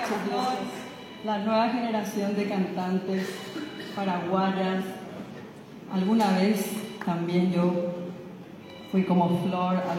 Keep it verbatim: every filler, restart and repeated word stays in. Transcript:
Muchas gracias. La nueva generación de cantantes paraguayas. Alguna vez también yo fui como Flor.